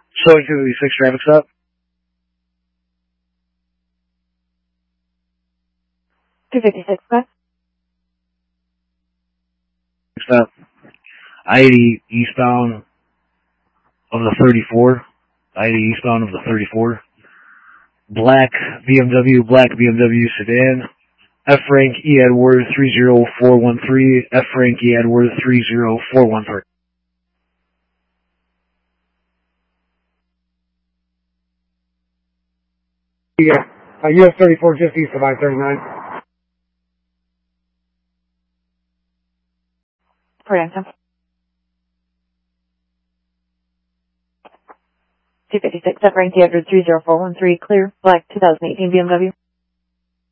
Showing 256 traffic stop. Stop. I-80 eastbound of the 34. I-80 eastbound of the 34. Black BMW sedan. F rank E Edward 30413. F rank E Edward 30413. Yeah, US 34 just east of I-39. Correct. 256, F rank E Edward 30413, clear, black 2018 BMW.